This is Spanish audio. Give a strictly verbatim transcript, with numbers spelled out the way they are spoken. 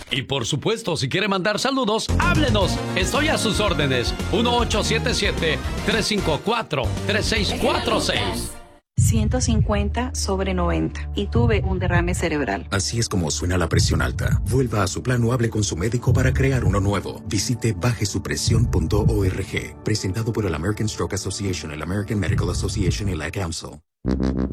Y por supuesto, si quiere mandar saludos, háblenos. Estoy a sus órdenes. uno ocho siete siete, tres cinco cuatro, tres seis cuatro seis. ciento cincuenta sobre noventa y tuve un derrame cerebral. Así es como suena la presión alta. Vuelva a su plan o hable con su médico para crear uno nuevo. Visite baje su presión punto org. Presentado por el American Stroke Association, el American Medical Association y la C A M S L.